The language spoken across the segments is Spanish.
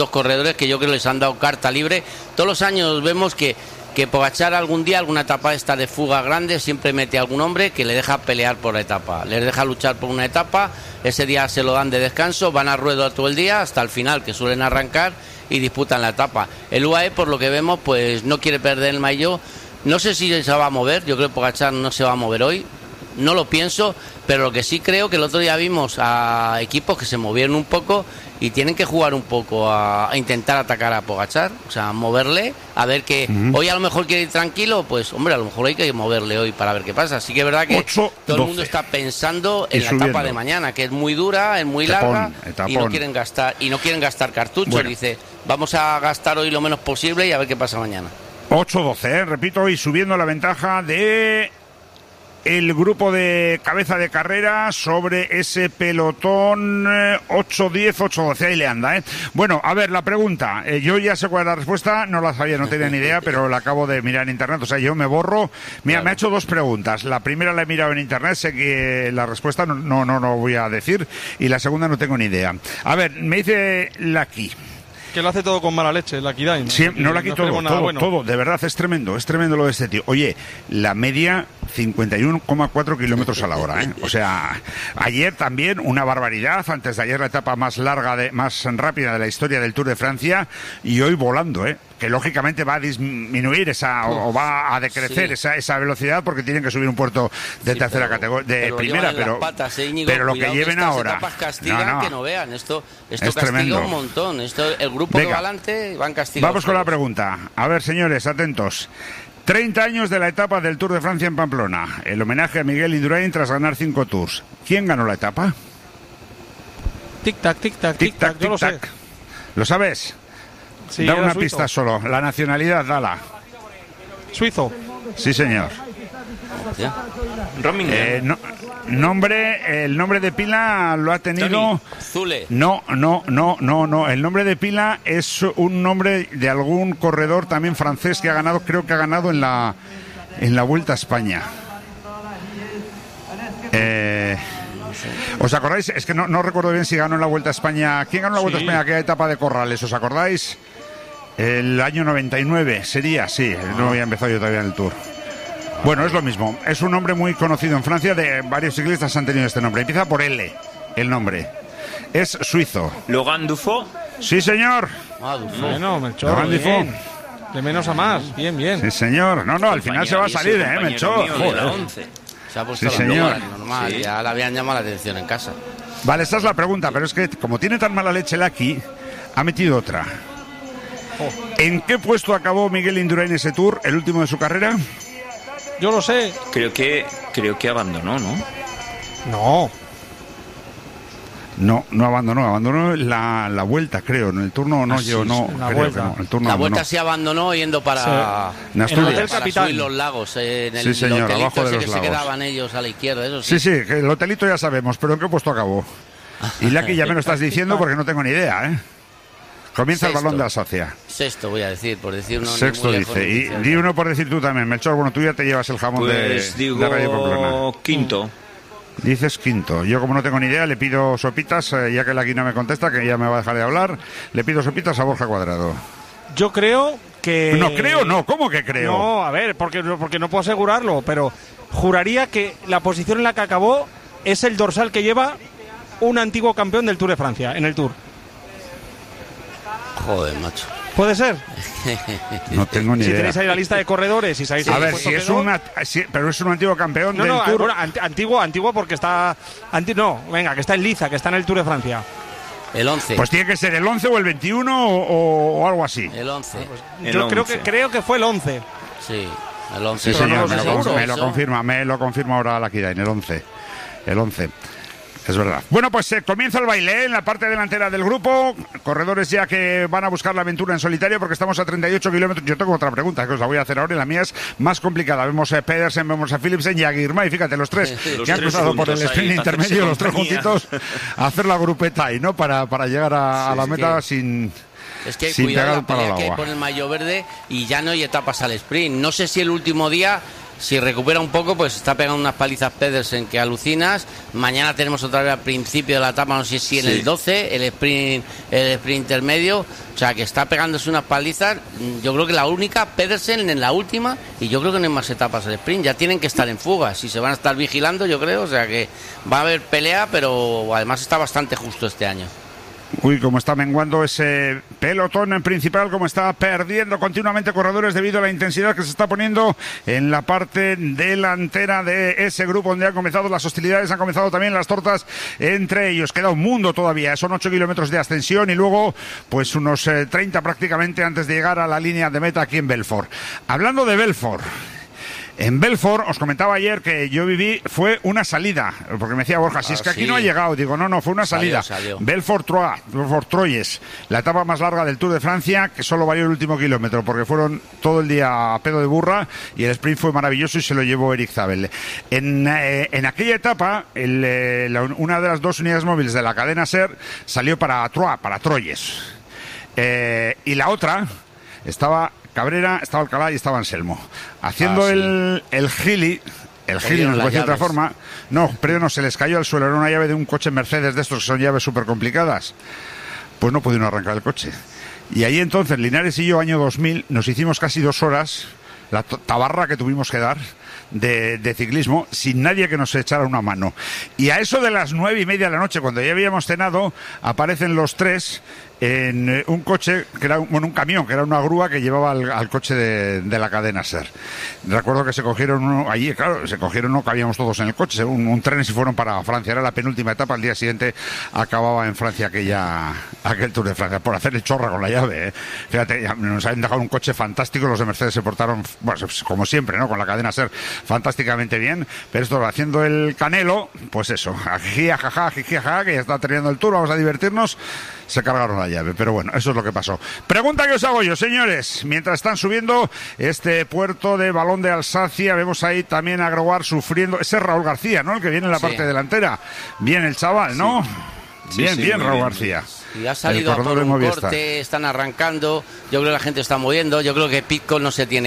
corredores que yo creo que les han dado carta libre. Todos los años vemos que Pogačar algún día, alguna etapa esta de fuga grande, siempre mete a algún hombre que le deja pelear por la etapa, les deja luchar por una etapa, ese día se lo dan de descanso, van a ruedo todo el día hasta el final, que suelen arrancar y disputan la etapa. El UAE, por lo que vemos, pues no quiere perder el maillot. No sé si se va a mover, yo creo que Pogačar no se va a mover hoy, no lo pienso, pero lo que sí creo que el otro día vimos a equipos que se movieron un poco y tienen que jugar un poco a intentar atacar a Pogačar, o sea, moverle, a ver que hoy a lo mejor quiere ir tranquilo, pues hombre, a lo mejor hay que moverle hoy para ver qué pasa. Así que es verdad que todo el mundo está pensando en la etapa de mañana, que es muy dura, es muy larga y no quieren gastar cartuchos. Bueno. Dice, vamos a gastar hoy lo menos posible y a ver qué pasa mañana. 8-12, repito, y subiendo la ventaja de el grupo de cabeza de carrera sobre ese pelotón 8-10, 8-12, ahí le anda, ¿eh? Bueno, a ver, la pregunta, yo ya sé cuál es la respuesta, no la sabía, no tenía ni idea, pero la acabo de mirar en internet, o sea, yo me borro. Mira, claro. Me ha hecho dos preguntas, la primera la he mirado en internet, sé que la respuesta no voy a decir, y la segunda no tengo ni idea. A ver, me dice Lucky. Que lo hace todo con mala leche, Lucky Dain. Sí, no Lucky, todo, de verdad, es tremendo lo de este tío. Oye, la media 51,4 kilómetros a la hora, ¿eh? O sea, ayer también una barbaridad, antes de ayer la etapa más larga, más rápida de la historia del Tour de Francia, y hoy volando, ¿eh? Que lógicamente va a disminuir o va a decrecer esa velocidad porque tienen que subir un puerto de tercera categoría, de primera, pero lo que lleven ahora, que no vean, esto es castiga tremendo. Un montón, el grupo que va adelante van castigados. Vamos con la pregunta, a ver señores, atentos. 30 años de la etapa del Tour de Francia en Pamplona, el homenaje a Miguel Indurain tras ganar 5 Tours. ¿Quién ganó la etapa? Tic-tac, tic-tac, tic-tac, yo lo sé. ¿Lo sabes? Sí, da una suizo. pista solo, la nacionalidad, dala. Suizo. Sí, señor. El nombre de pila lo ha tenido... Zule. No. El nombre de pila es un nombre de algún corredor también francés que ha ganado, creo que ha ganado en la Vuelta a España. ¿Os acordáis? Es que no recuerdo bien si ganó en la Vuelta a España. ¿Quién ganó la Vuelta a España? ¿Qué etapa de Corrales? ¿Os acordáis? El año 99 sería, sí. No había empezado yo todavía en el Tour. Bueno, es lo mismo. Es un nombre muy conocido en Francia. De varios ciclistas han tenido este nombre. Empieza por L, el nombre. Es suizo. Laurent Dufaux. Sí, señor. Bueno, Melchor, bien. De menos a más. Bien. Sí, señor. No, al final se va a salir, Melchor. Joder. Se ha puesto señor. Normal, sí. Ya le habían llamado la atención en casa. Vale, esta es la pregunta, pero es que como tiene tan mala leche Lucky, ha metido otra. ¿En qué puesto acabó Miguel Indurain ese Tour, el último de su carrera? Yo lo sé. Creo que abandonó, ¿no? No abandonó la vuelta, creo. En el turno no, yo no. La vuelta sí abandonó yendo para Asturias. Subir los lagos. En el señor, hotelito abajo de los que lagos. Se quedaban ellos a la izquierda, eso sí. Sí, el hotelito ya sabemos, pero ¿en qué puesto acabó? Y Lucky ya me lo estás diciendo porque no tengo ni idea, ¿eh? Comienza Sexto. el balón de Alsacia. Sexto, voy a decir, por decir uno. Sexto dice. Y di uno por decir tú también, Melchor. Bueno, tú ya te llevas el jamón de Radio Pamplona. Quinto. Dices quinto. Yo como no tengo ni idea, le pido sopitas, ya que Lucky no me contesta, que ya me va a dejar de hablar, le pido sopitas a Borja Cuadrado. Yo creo que... No, ¿cómo que creo? No, a ver, porque no puedo asegurarlo, pero juraría que la posición en la que acabó es el dorsal que lleva un antiguo campeón del Tour de Francia, en el Tour. Joder, macho. ¿Puede ser? No tengo ni idea. Si tenéis ahí la lista de corredores y sabéis... A ver, pero es un antiguo campeón del Tour. Bueno, antiguo porque está... que está en Liza, que está en el Tour de Francia. El 11. Pues tiene que ser el 11 o el 21 o algo así. El 11. Yo creo que fue el 11. Sí, el 11. Sí, señor, me lo confirma ahora la Kidain, el 11. El 11. Es verdad. Bueno, pues comienza el baile en la parte delantera del grupo. Corredores ya que van a buscar la aventura en solitario porque estamos a 38 kilómetros. Yo tengo otra pregunta que os la voy a hacer ahora y la mía es más complicada. Vemos a Pedersen, vemos a Philipsen y a Girmay. Fíjate, los tres que han cruzado por el sprint intermedio, los tres juntitos, a hacer la grupeta ahí, ¿no? Para llegar a la meta sin... Es que cuidado la pelea que hay por el maillot verde y ya no hay etapas al sprint. No sé si el último día si recupera un poco, pues está pegando unas palizas Pedersen que alucinas. Mañana tenemos otra vez al principio de la etapa, no sé si en el 12, el sprint intermedio. O sea, que está pegándose unas palizas. Yo creo que la única, Pedersen en la última, y yo creo que no hay más etapas del sprint. Ya tienen que estar en fugas y se van a estar vigilando, yo creo. O sea, que va a haber pelea, pero además está bastante justo este año. Uy, cómo está menguando ese pelotón en principal, cómo está perdiendo continuamente corredores debido a la intensidad que se está poniendo en la parte delantera de ese grupo donde han comenzado las hostilidades, han comenzado también las tortas entre ellos. Queda un mundo todavía, son 8 kilómetros de ascensión y luego pues unos 30 prácticamente antes de llegar a la línea de meta aquí en Belfort. Hablando de Belfort, en Belfort, os comentaba ayer que yo viví, fue una salida, porque me decía Borja, si es que aquí no ha llegado, digo, no, fue una salida. Salió. Belfort-Troyes, la etapa más larga del Tour de Francia, que solo valió el último kilómetro, porque fueron todo el día a pedo de burra, y el sprint fue maravilloso y se lo llevó Eric Zabel. En aquella etapa, una de las dos unidades móviles de la cadena SER salió para Troyes, y la otra estaba Cabrera, estaba Alcalá y estaba Anselmo. Haciendo el Gili, no se puede decir de otra forma. No, pero no, se les cayó al suelo. Era una llave de un coche Mercedes de estos que son llaves súper complicadas. Pues no pudieron arrancar el coche. Y ahí entonces, Linares y yo, año 2000, nos hicimos casi 2 horas, la tabarra que tuvimos que dar de ciclismo, sin nadie que nos echara una mano. Y a eso de las 9:30 de la noche, cuando ya habíamos cenado, aparecen los tres en un coche, que era un camión, que era una grúa que llevaba al coche de la cadena SER. Recuerdo que se cogieron uno, allí, claro, no cabíamos todos en el coche, un tren y se fueron para Francia. Era la penúltima etapa, al día siguiente acababa en Francia aquel Tour de Francia, por hacer el chorra con la llave, ¿eh? Fíjate, nos habían dejado un coche fantástico, los de Mercedes se portaron, bueno, como siempre, ¿no? Con la cadena SER fantásticamente bien, pero esto haciendo el Canelo, pues eso, jiji, jaja, que ya está terminando el Tour, vamos a divertirnos. Se cargaron la llave, pero bueno, eso es lo que pasó. Pregunta que os hago yo, señores. Mientras están subiendo este puerto de Balón de Alsacia, vemos ahí también a Groar sufriendo. Ese es Raúl García, ¿no? El que viene en la parte delantera. Bien el chaval, ¿no? Sí. Bien, Raúl García. Y ha salido por un corte, están arrancando. Yo creo que la gente está moviendo. Yo creo que Pidcock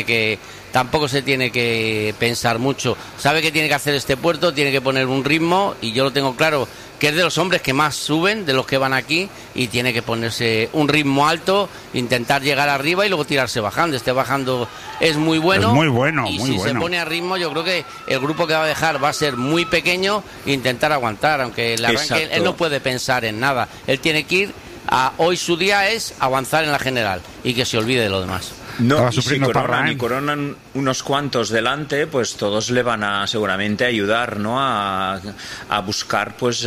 tampoco se tiene que pensar mucho. Sabe que tiene que hacer este puerto, tiene que poner un ritmo, y yo lo tengo claro, que es de los hombres que más suben, de los que van aquí, y tiene que ponerse un ritmo alto, intentar llegar arriba y luego tirarse bajando. Bajando es muy bueno. Es muy bueno, y muy si bueno. se pone a ritmo, yo creo que el grupo que va a dejar va a ser muy pequeño, intentar aguantar, aunque el arranque, él no puede pensar en nada. Él tiene que ir hoy su día es avanzar en la general y que se olvide de lo demás. No, y si coronan unos cuantos delante, pues todos le van a seguramente ayudar, ¿no? A buscar pues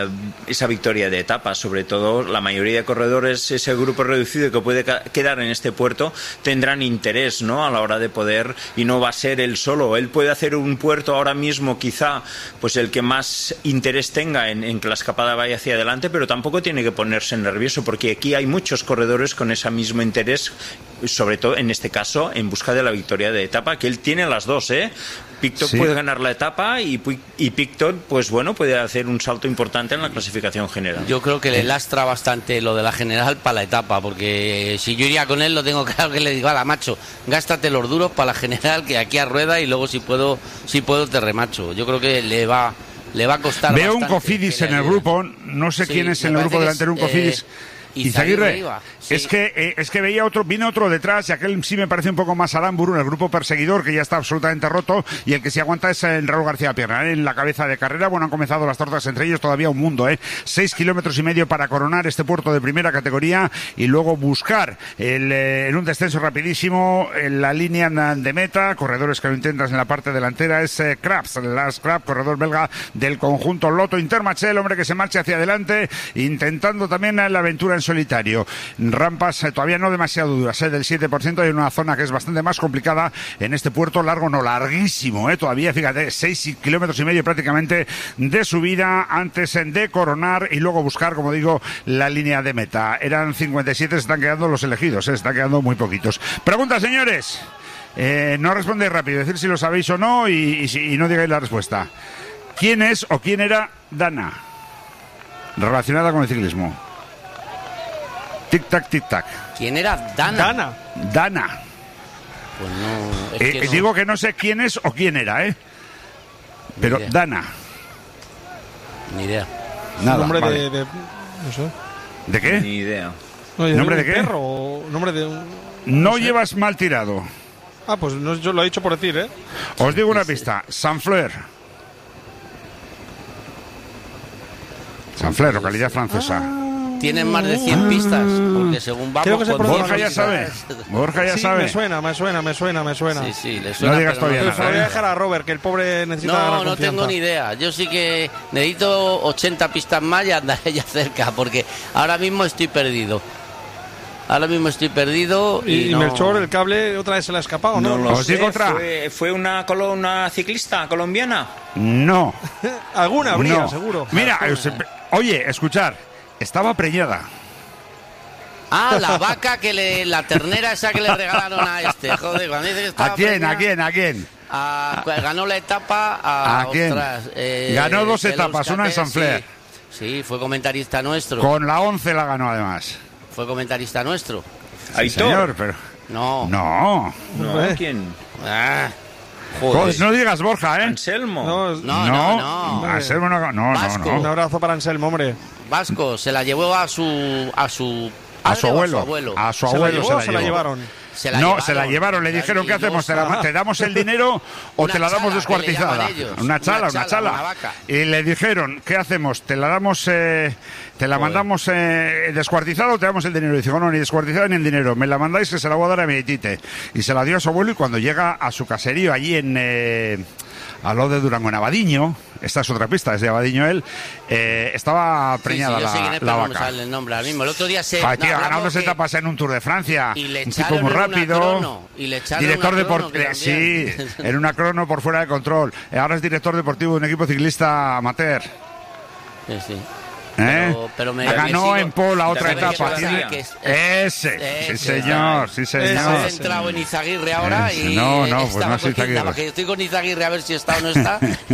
esa victoria de etapa. Sobre todo la mayoría de corredores, ese grupo reducido que puede quedar en este puerto, tendrán interés, ¿no? A la hora de poder, y no va a ser él solo. Él puede hacer un puerto ahora mismo, quizá pues el que más interés tenga en que la escapada vaya hacia adelante, pero tampoco tiene que ponerse nervioso, porque aquí hay muchos corredores con ese mismo interés, sobre todo en este caso en busca de la victoria de etapa, que él tiene las dos, ¿eh? Pidcock puede ganar la etapa y Pidcock, pues bueno, puede hacer un salto importante en la clasificación general. Yo creo que le lastra bastante lo de la general para la etapa, porque si yo iría con él, lo tengo claro, que le digo, ala, macho, gástate los duros para la general, que aquí a rueda, y luego si puedo te remacho. Yo creo que le va a costar. Veo un Cofidis en el grupo, no sé quién es en el grupo delantero, un Cofidis. Izaguirre, sí. es que veía vino otro detrás, y aquel sí me parece un poco más Aramburu, en el grupo perseguidor, que ya está absolutamente roto, y el que sí aguanta es el Raúl García Pierna, en la cabeza de carrera. Bueno, han comenzado las tortas entre ellos, todavía un mundo, 6 kilómetros y medio para coronar este puerto de primera categoría y luego buscar en un descenso rapidísimo en la línea de meta. Corredores que lo intentan en la parte delantera es Krabs, corredor belga del conjunto Lotto Intermarché, el hombre que se marcha hacia adelante, intentando también la aventura en solitario. Rampas todavía no demasiado duras, del 7%. Hay una zona que es bastante más complicada en este puerto, larguísimo, todavía, fíjate, 6 kilómetros y medio prácticamente de subida antes de coronar y luego buscar, como digo, la línea de meta. Eran 57, se están quedando los elegidos, se están quedando muy poquitos. Pregunta, señores. No respondéis rápido, decir si lo sabéis o no, y no digáis la respuesta. ¿Quién es o quién era Dana relacionada con el ciclismo? Tic-tac, tic-tac. ¿Quién era Dana? Dana. Pues no. Digo que no sé quién es o quién era, pero idea. Dana. Ni idea. Nada, Nombre vale. de no sé. ¿De qué? Ni idea. No, ¿Nombre de un qué? perro o nombre de un... No sé. llevas mal tirado. Ah, pues no, yo lo he dicho por decir, ¿eh? Os digo una pista. Saint-Fleur. Saint-Fleur, localidad francesa. Tienen más de 100 pistas, porque según Creo vamos... que se con pronuncia Borja ya pistas- sabe. Borja ya Sí, sabe. me suena. Sí, sí, le suena, No digas pero todavía Pero se lo voy a nada. dejar a Robert, que el pobre necesita No, ganar no confianza. tengo ni idea. Yo sí que necesito 80 pistas más y andaré ya cerca, porque ahora mismo estoy perdido. Y no... Melchor, el cable, otra vez se le ha escapado, ¿no? No lo Os sé. digo otra. ¿Fue una ciclista colombiana? No. Alguna habría, no. seguro. Mira, oye, escuchar. Estaba preñada. Ah, la vaca la ternera esa que le regalaron a este. Joder, cuando dice que estaba ¿A quién? preñada, ¿A quién? ganó la etapa ¿A quién? Ganó 2 el etapas, una en Euskaltel, Saint-Fleur. Sí, fue comentarista nuestro. Con la 11 la ganó además. Fue comentarista nuestro. Aitor. Señor, pero... No. No. No, ¿quién? Ah, joder. Pues no digas Borja, ¿eh? Anselmo. No. Anselmo no. Vasco. Un No. abrazo para Anselmo, hombre. Vasco se la llevó a su A su padre o abuelo. A su ¿Se la abuelo llevó o se la llevaron? Se la llevaron. Le dijeron, ¿qué hacemos? ¿Te damos el dinero o Una te la damos chala, descuartizada? que le llaman ellos. Una chala. Una vaca. Y le dijeron, ¿qué hacemos? ¿Te la damos, te la mandamos descuartizada o te damos el dinero? Y dice, no, ni descuartizada ni el dinero. Me la mandáis que se la voy a dar a mi tite. Y se la dio a su abuelo y cuando llega a su caserío allí a lo de Durango, en Abadiño, esta es otra pista, es de Abadiño él, estaba preñada yo sé quién es, la pero no me vaca. sale el nombre ahora mismo. El otro día se... Joder, tío, hablamos ganando 2 que- etapas en un Tour de Francia. Y le Un echaron tipo muy en una rápido. crono, y le echaron Director una crono, deportivo. que Sí, también. en una crono por fuera de control. Ahora es director deportivo de un equipo ciclista amateur. Sí. ¿Eh? Pero me ganó sigo- en Po la otra También etapa. que Tiene- que es- Ese, sí señor, sí Estaba señor. centrado en Izaguirre ahora y No, pues estaba no es con Izaguirre. que estoy con Izaguirre a ver si está o no está.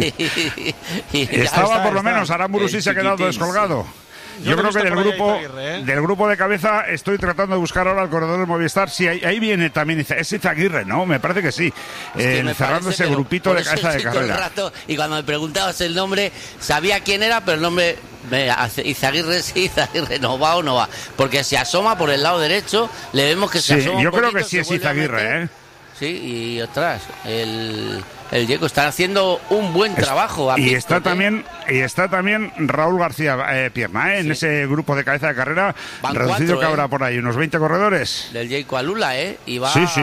Y ya Estaba por lo está. menos, Aramburu sí se ha quedado chiquitín, descolgado. Yo Yo lo he creo que visto del por ahí grupo, a Izaguirre, ¿eh? del grupo de cabeza estoy tratando de buscar ahora el corredor del Movistar. Sí, ahí viene también. Es Izaguirre, ¿no? Me parece que sí. Es que me cerrando parece, ese pero grupito por de eso cabeza de estoy todo el carrera. rato, y cuando me preguntabas el nombre, sabía quién era, pero el nombre... Izaguirre sí, Izaguirre no va o no va. Porque se asoma por el lado derecho, le vemos que se Sí, asoma un yo creo poquito, que sí se es vuelve a Izaguirre, meter. ¿eh? Sí, y ostras, el Yeco está haciendo un buen trabajo. a Y mi está entender. también Raúl García Pierna, en ese grupo de cabeza de carrera, Van reducido 4, que habrá por ahí, unos 20 corredores. Del Yeco Alula, y va... Sí.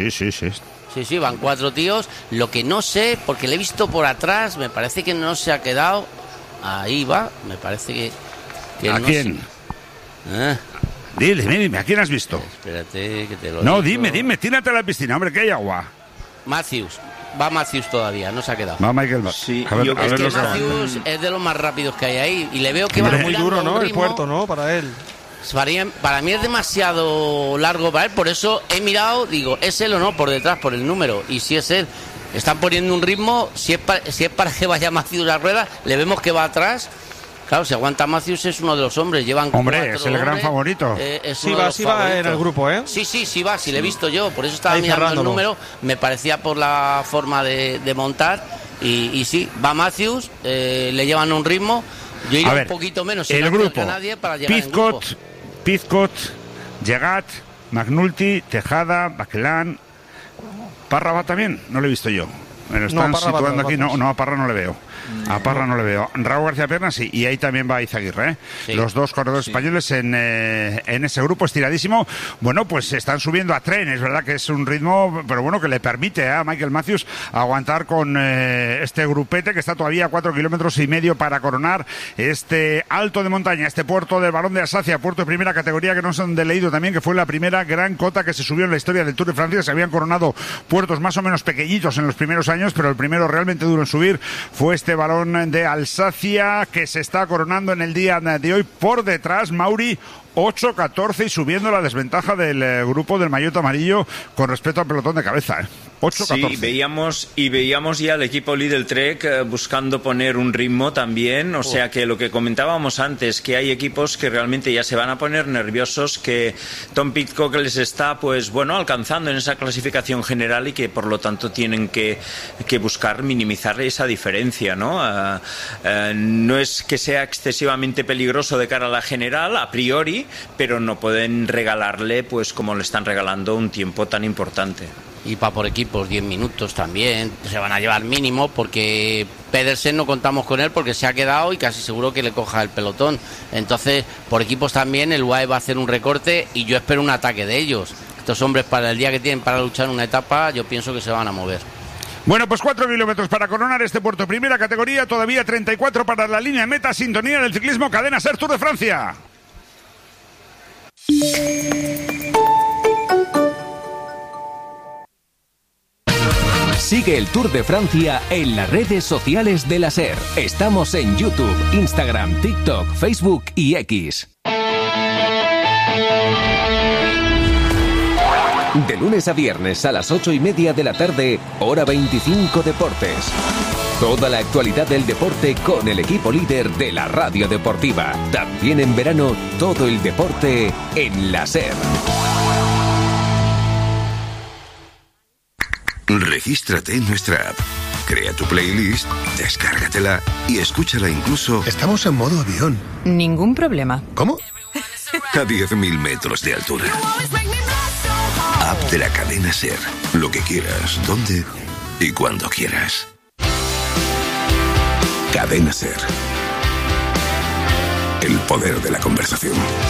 Sí, van 4 tíos. Lo que no sé, porque le he visto por atrás, me parece que no se ha quedado. Ahí va, me parece que ¿A no quién? sé. Dime, ¿a quién has visto? Espérate, que te lo No, digo. dime, tírate a la piscina, hombre, que hay agua. Matthews. Va Matthews todavía, no se ha quedado. Va Michael Sí, a ver, yo a creo ver Es lo que que va. Matthews es de los más rápidos que hay ahí. Y le veo que va Hombre, Muy tirando duro, un ¿no? El ritmo. puerto, ¿no? Para él. Para mí es demasiado largo para él, por eso he mirado, digo, ¿es él o no? Por detrás, por el número. Y si es él, están poniendo un ritmo, si es para que vaya Matthews a rueda, le vemos que va atrás. Claro, si aguanta Matthews es uno de los hombres, llevan Hombre, 4 es el gran hombres, favorito. Es Sí uno de va, los sí va favoritos. en el grupo, ¿eh? Sí va, sí le he visto yo, por eso estaba Ahí mirando cerrándolo. el número, me parecía por la forma de montar, y sí, va Matthews, le llevan un ritmo, yo iría A ver, un poquito menos, sin el hacer grupo, a nadie para llegar en grupo. Pizcot, Llegat, Magnulti, Tejada, Bachelán, Parra va también, no lo he visto yo. Me lo están Parra va situando todos, aquí, vamos. no, a Parra no le veo. A Parra no le veo. Raúl García Pierna sí, y ahí también va Izaguirre, ¿eh? Sí. Los dos corredores españoles en ese grupo estiradísimo. Bueno, pues se están subiendo a trenes, ¿verdad? Que es un ritmo, pero bueno, que le permite a Michael Matthews aguantar con este grupete que está todavía a 4,5 kilómetros para coronar este alto de montaña, este puerto del Barón de Alsacia, puerto de primera categoría que no se han leído también, que fue la primera gran cota que se subió en la historia del Tour de Francia. Se habían coronado puertos más o menos pequeñitos en los primeros años, pero el primero realmente duro en subir fue este Barón de Alsacia, que se está coronando en el día de hoy. Por detrás, Mauri, 8-14 y subiendo la desventaja del grupo del maillot amarillo con respecto al pelotón de cabeza, ¿eh? 8-14. Sí, veíamos ya al equipo Lidl Trek buscando poner un ritmo también, o sea que lo que comentábamos antes, que hay equipos que realmente ya se van a poner nerviosos, que Tom Pidcock les está pues bueno alcanzando en esa clasificación general y que por lo tanto tienen que buscar minimizar esa diferencia, ¿no? No es que sea excesivamente peligroso de cara a la general a priori, pero no pueden regalarle pues como le están regalando un tiempo tan importante. Y para por equipos 10 minutos también se van a llevar mínimo, porque Pedersen no contamos con él porque se ha quedado y casi seguro que le coja el pelotón. Entonces por equipos también el UAE va a hacer un recorte y yo espero un ataque de ellos. Estos hombres para el día que tienen para luchar en una etapa yo pienso que se van a mover. Bueno, pues 4 kilómetros para coronar este puerto. Primera categoría, todavía 34 para la línea de meta. Sintonía del ciclismo, Cadena SER Tour de Francia. Sigue el Tour de Francia en las redes sociales de la SER. Estamos en YouTube, Instagram, TikTok, Facebook y X. De lunes a viernes a las 8:30 de la tarde, hora 25 Deportes. Toda la actualidad del deporte con el equipo líder de la radio deportiva. También en verano, todo el deporte en la SER. Regístrate en nuestra app. Crea tu playlist, descárgatela y escúchala incluso... Estamos en modo avión. Ningún problema. ¿Cómo? A 10.000 metros de altura. App de la cadena SER. Lo que quieras, donde y cuando quieras. Cadena SER. El poder de la conversación.